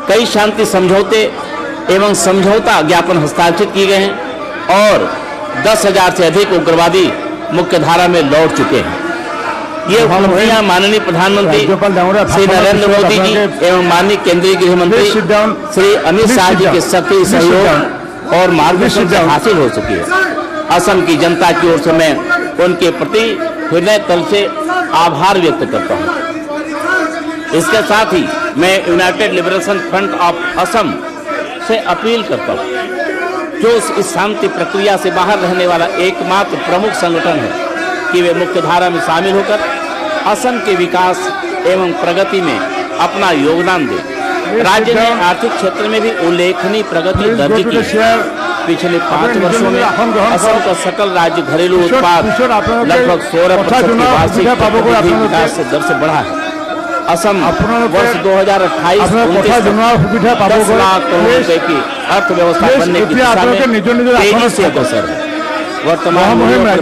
कई शांति समझौते एवं समझौता ज्ञापन हस्ताक्षरित किए गए हैं और 10,000 से अधिक उग्रवादी मुख्यधारा में लौट चुके हैं। ये उपलब्धियां माननीय प्रधानमंत्री श्री नरेंद्र मोदी जी एवं माननीय केंद्रीय गृह मंत्री श्री अमित शाह जी के सक्रिय सहयोग और मार्गदर्शन से हासिल हो सकी है। असम की जनता की ओर से मैं उनके प्रति हृदय तल से आभार व्यक्त करता हूं। इसके साथ ही मैं United liberation front of Assam से अपील करता हूं, जो इस शांति प्रक्रिया से बाहर रहने वाला एकमात्र प्रमुख संगठन है, कि वे मुख्यधारा में शामिल होकर असम के विकास एवं प्रगति में अपना योगदान दें। राज्य ने आर्थिक क्षेत्र में भी उल्लेखनीय प्रगति दर्ज की। पिछले 5 वर्षों में असम का सकल राज्य घरेलू उत्पाद लगभग 16% की वार्षिक विकास से दर से बढ़ा है। असम वर्ष 2028-29 में 10 लाख करोड़ रुपए की अर्थव्यवस्था बनने की दिशा में तेजी से अग्रसर है। वर्तमान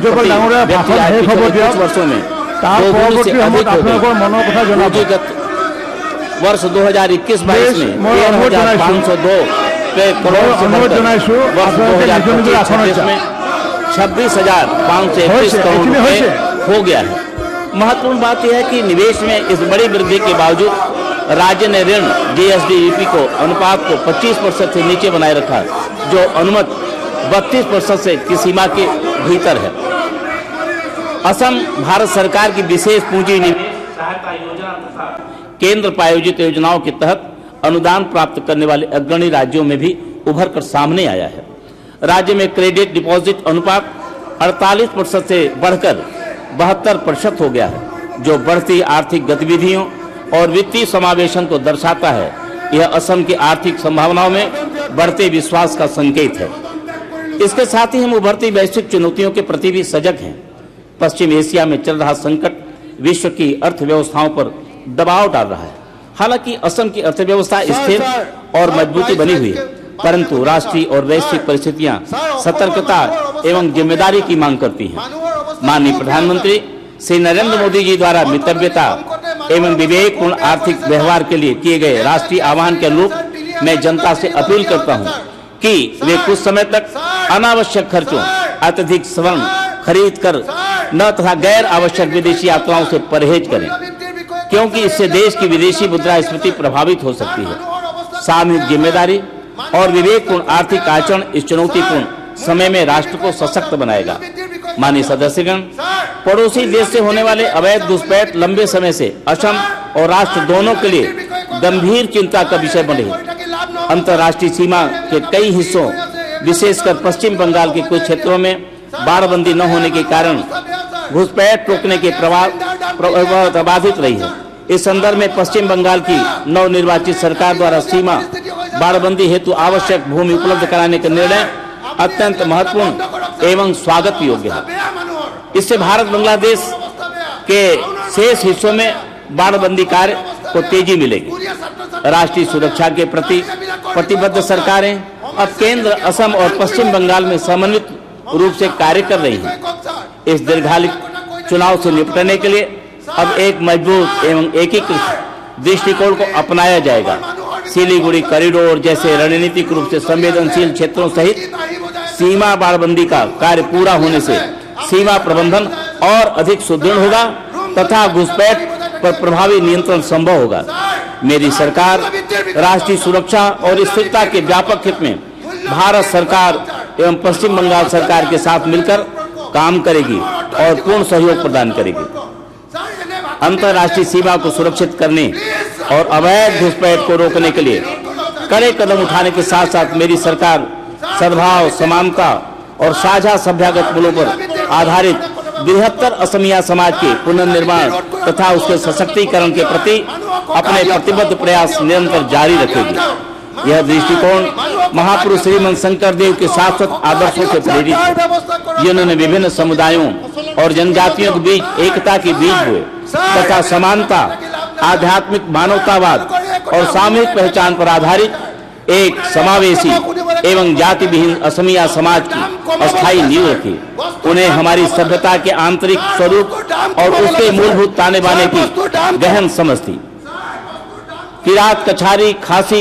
कुछ वर्षों में दोगुनी से अधिक हो गई। वर्ष 2021-22 में 13,502 करोड़ से बढ़कर वर्ष 2025-26 में 26,531 करोड़ रुपए हो गया है। महत्वपूर्ण बात यह है कि निवेश में इस बड़ी वृद्धि के बावजूद राज्य ने ऋण GSDP को अनुपात को 25% से नीचे बनाए रखा, जो अनुमत 32% से की सीमा के भीतर है। असम भारत सरकार की विशेष पूंजी निवेश सहायता योजना तथा केंद्र प्रायोजित योजनाओं के तहत अनुदान प्राप्त करने वाले अग्रणी राज्यों में भी उभर कर सामने आया है। राज्य में क्रेडिट डिपॉजिट अनुपात 48% से बढ़कर 72% हो गया है, जो बढ़ती आर्थिक गतिविधियों और वित्तीय समावेशन को दर्शाता है। यह असम की आर्थिक संभावनाओं में बढ़ते विश्वास का संकेत है। इसके साथ ही हम उभरती वैश्विक चुनौतियों के प्रति भी सजग हैं। पश्चिम एशिया में चल रहा संकट विश्व की अर्थव्यवस्थाओं पर दबाव डाल रहा है। हालांकि असम की अर्थव्यवस्था स्थिर और मजबूती बनी हुई है, परंतु राष्ट्रीय और वैश्विक परिस्थितियां सतर्कता एवं जिम्मेदारी की मांग करती हैं। माननीय प्रधानमंत्री श्री नरेंद्र मोदी जी द्वारा मितव्यता एवं विवेकपूर्ण आर्थिक व्यवहार के लिए किए गए राष्ट्रीय आह्वान के अनुरूप मैं जनता से अपील करता हूं कि वे कुछ समय तक अनावश्यक खर्चों, अत्यधिक स्वर्ण खरीद कर न तथा गैर आवश्यक विदेशी यात्राओं से परहेज करें, क्योंकि इससे देश की विदेशी मुद्रास्फीति प्रभावित हो सकती है। सामूहिक जिम्मेदारी और विवेकपूर्ण आर्थिक आचरण इस चुनौतीपूर्ण समय में राष्ट्र को सशक्त बनाएगा। माननीय सदस्यगण, पड़ोसी देश से होने वाले अवैध घुसपैठ लंबे समय से असम और राष्ट्र दोनों के लिए गंभीर चिंता का विषय बने। अंतर्राष्ट्रीय सीमा के कई हिस्सों, विशेषकर पश्चिम बंगाल के कुछ क्षेत्रों में बाड़बंदी न होने के कारण घुसपैठ रोकने के प्रभाव बाधित रही है। इस संदर्भ में पश्चिम बंगाल की नवनिर्वाचित सरकार द्वारा सीमा बाड़बंदी हेतु आवश्यक भूमि उपलब्ध कराने का निर्णय अत्यंत महत्वपूर्ण एवं स्वागत योग्य है। इससे भारत बांग्लादेश के शेष हिस्सों में बाड़बंदी कार्य को तेजी मिलेगी। राष्ट्रीय सुरक्षा के प्रति प्रतिबद्ध सरकारें अब केंद्र, असम और पश्चिम बंगाल में समन्वित रूप से कार्य कर रही हैं। इस दीर्घकालिक चुनाव से निपटने के लिए अब एक मजबूत एवं एकीकृत दृष्टिकोण को अपनाया जाएगा। सिलीगुड़ी कॉरिडोर जैसे रणनीतिक रूप से संवेदनशील क्षेत्रों सहित सीमा बाड़बंदी का कार्य पूरा होने से सीमा प्रबंधन और अधिक सुदृढ़ होगा तथा घुसपैठ पर प्रभावी नियंत्रण संभव होगा। मेरी सरकार राष्ट्रीय सुरक्षा और स्थिरता के व्यापक हित में भारत सरकार एवं पश्चिम बंगाल सरकार के साथ मिलकर काम करेगी और पूर्ण सहयोग प्रदान करेगी। अंतर्राष्ट्रीय सीमा को सुरक्षित करने और अवैध घुसपैठ को रोकने के लिए कड़े कदम उठाने के साथ साथ मेरी सरकार सद्भाव, समानता और साझा सभ्यगत मूल्यों पर आधारित बृहत्तर असमिया समाज के पुनर्निर्माण तथा उसके सशक्तिकरण के प्रति अपने प्रतिबद्ध प्रयास निरंतर जारी रखेगी। यह दृष्टिकोण महापुरुष श्रीमंत शंकर देव के शाश्वत आदर्शों से प्रेरित है, जिन्होंने विभिन्न समुदायों और जनजातियों के बीच एकता के बीज हुए तथा समानता, आध्यात्मिक मानवतावाद और सामूहिक पहचान पर आधारित एक समावेशी एवं जाति विहीन असमिया समाज की अस्थायी नींव रखी। उन्हें हमारी सभ्यता के आंतरिक स्वरूप और उसके मूलभूत ताने बाने की गहन समझ थी। किरात, कछारी, खासी